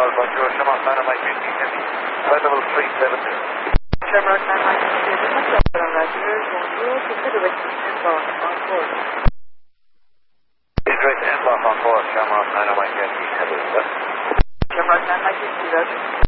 bonjour, Shamrock 9 Mike 18 Heavy, flight level 370. Shamrock 9 Mike 18 Heavy, bonjour, c'est que de embark on course. Is right to embark on course, Shamrock 9 Mike 18 Heavy, Shamrock 9 Mike 18 Heavy.